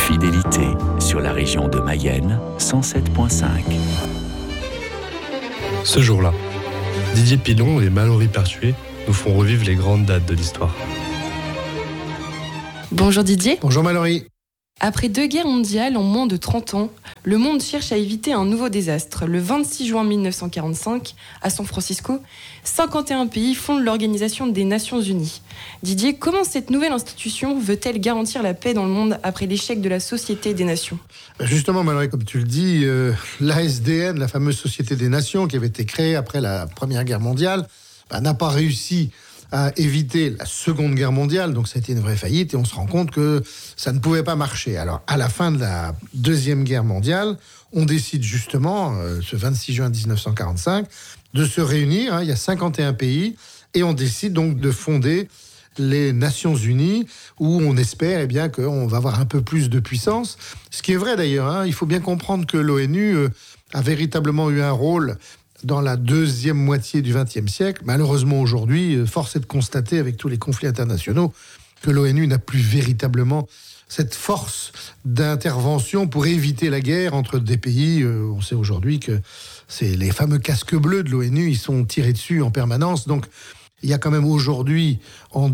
Fidélité sur la région de Mayenne, 107.5. Ce jour-là, Didier Pilon et Mallory Pertuis nous font revivre les grandes dates de l'histoire. Bonjour Didier. Bonjour Mallory. Après 2 guerres mondiales en moins de 30 ans, le monde cherche à éviter un nouveau désastre. Le 26 juin 1945, à San Francisco, 51 pays fondent l'Organisation des Nations Unies. Didier, comment cette nouvelle institution veut-elle garantir la paix dans le monde après l'échec de la Société des Nations ? Justement Mallory, comme tu le dis, l'ASDN, la fameuse Société des Nations qui avait été créée après la Première Guerre mondiale, n'a pas réussi à éviter la Seconde Guerre mondiale, donc ça a été une vraie faillite et on se rend compte que ça ne pouvait pas marcher. Alors à la fin de la Deuxième Guerre mondiale, on décide justement, ce 26 juin 1945, de se réunir, il y a 51 pays, et on décide donc de fonder les Nations Unies, où on espère qu'on va avoir un peu plus de puissance. Ce qui est vrai d'ailleurs, il faut bien comprendre que l'ONU a véritablement eu un rôle dans la deuxième moitié du XXe siècle. Malheureusement, aujourd'hui, force est de constater, avec tous les conflits internationaux, que l'ONU n'a plus véritablement cette force d'intervention pour éviter la guerre entre des pays. On sait aujourd'hui que c'est les fameux casques bleus de l'ONU, ils sont tirés dessus en permanence. Donc, il y a quand même aujourd'hui, en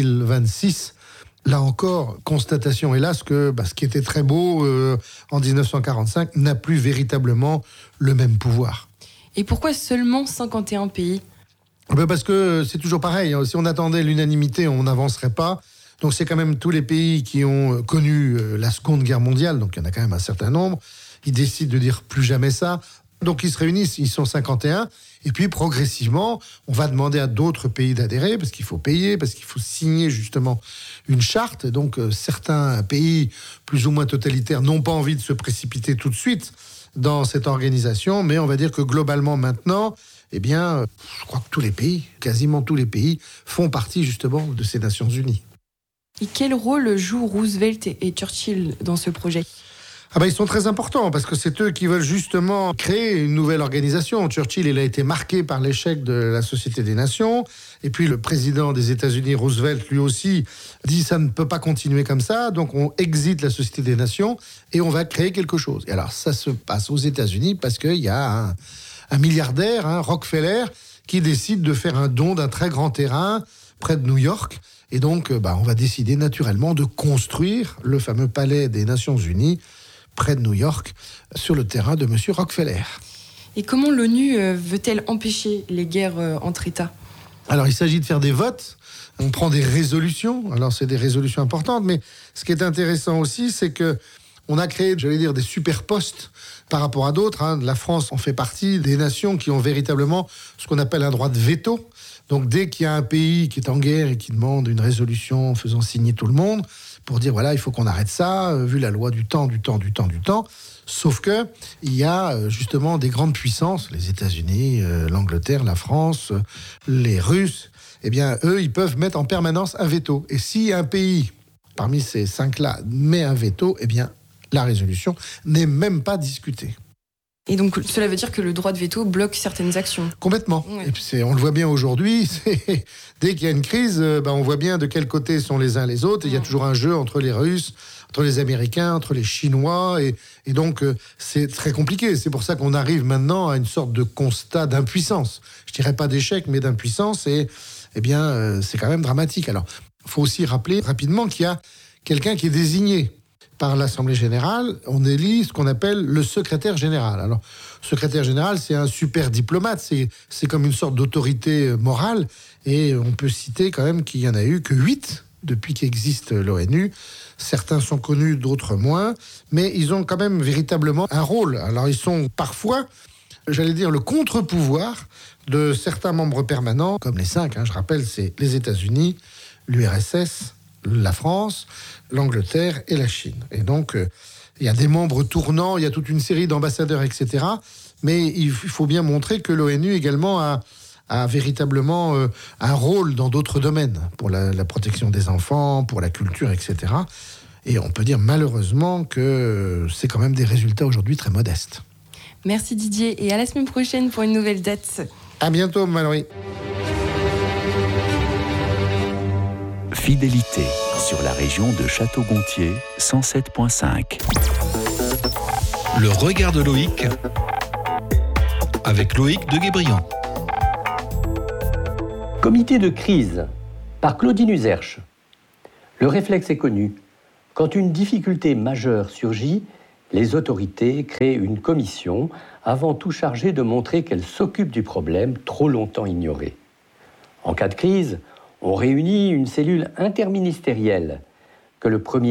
2026, là encore, constatation, hélas, que ce qui était très beau en 1945 n'a plus véritablement le même pouvoir. Et pourquoi seulement 51 pays ? Parce que c'est toujours pareil. Si on attendait l'unanimité, on n'avancerait pas. Donc c'est quand même tous les pays qui ont connu la Seconde Guerre mondiale, donc il y en a quand même un certain nombre. Ils décident de dire plus jamais ça. Donc ils se réunissent, ils sont 51. Et puis progressivement, on va demander à d'autres pays d'adhérer, parce qu'il faut payer, parce qu'il faut signer justement une charte. Donc certains pays plus ou moins totalitaires n'ont pas envie de se précipiter tout de suite dans cette organisation, mais on va dire que globalement maintenant, je crois que tous les pays, quasiment tous les pays, font partie justement de ces Nations Unies. Et quel rôle jouent Roosevelt et Churchill dans ce projet ? Ils sont très importants parce que c'est eux qui veulent justement créer une nouvelle organisation. Churchill, il a été marqué par l'échec de la Société des Nations. Et puis le président des États-Unis, Roosevelt, lui aussi, dit ça ne peut pas continuer comme ça. Donc on exite la Société des Nations et on va créer quelque chose. Et alors ça se passe aux États-Unis parce qu'il y a un milliardaire, Rockefeller, qui décide de faire un don d'un très grand terrain près de New York. Et donc on va décider naturellement de construire le fameux palais des Nations Unies près de New York, sur le terrain de M. Rockefeller. Et comment l'ONU veut-elle empêcher les guerres entre États ? Alors, il s'agit de faire des votes. On prend des résolutions. Alors, c'est des résolutions importantes. Mais ce qui est intéressant aussi, c'est qu'on a créé, des super-postes par rapport à d'autres. La France en fait partie des nations qui ont véritablement ce qu'on appelle un droit de veto. Donc, dès qu'il y a un pays qui est en guerre et qui demande une résolution faisant signer tout le monde, pour dire, il faut qu'on arrête ça, vu la loi du temps. Sauf que il y a justement des grandes puissances, les États-Unis, l'Angleterre, la France, les Russes, eux, ils peuvent mettre en permanence un veto. Et si un pays, parmi ces 5-là, met un veto, la résolution n'est même pas discutée. Et donc, cela veut dire que le droit de veto bloque certaines actions. Complètement. Ouais. Et puis on le voit bien aujourd'hui. Dès qu'il y a une crise, on voit bien de quel côté sont les uns les autres. Il y a toujours un jeu entre les Russes, entre les Américains, entre les Chinois. Et donc, c'est très compliqué. C'est pour ça qu'on arrive maintenant à une sorte de constat d'impuissance. Je dirais pas d'échec, mais d'impuissance. Et c'est quand même dramatique. Alors, il faut aussi rappeler rapidement qu'il y a quelqu'un qui est désigné par l'Assemblée générale, on élit ce qu'on appelle le secrétaire général. Alors, secrétaire général, c'est un super diplomate, c'est comme une sorte d'autorité morale, et on peut citer quand même qu'il n'y en a eu que 8 depuis qu'existe l'ONU. Certains sont connus, d'autres moins, mais ils ont quand même véritablement un rôle. Alors, ils sont parfois, le contre-pouvoir de certains membres permanents, comme les 5, je rappelle, c'est les États-Unis, l'URSS, la France, l'Angleterre et la Chine. Et donc, il y a des membres tournants, il y a toute une série d'ambassadeurs, etc. Mais il faut bien montrer que l'ONU également a véritablement un rôle dans d'autres domaines, pour la protection des enfants, pour la culture, etc. Et on peut dire malheureusement que c'est quand même des résultats aujourd'hui très modestes. Merci Didier, et à la semaine prochaine pour une nouvelle date. À bientôt Mallory. Fidélité sur la région de Château-Gontier, 107.5. Le regard de Loïc, avec Loïc de Guébriand. Comité de crise, par Claudine Uzerche. Le réflexe est connu. Quand une difficulté majeure surgit, les autorités créent une commission, avant tout chargée de montrer qu'elle s'occupe du problème trop longtemps ignoré. En cas de crise, on réunit une cellule interministérielle que le Premier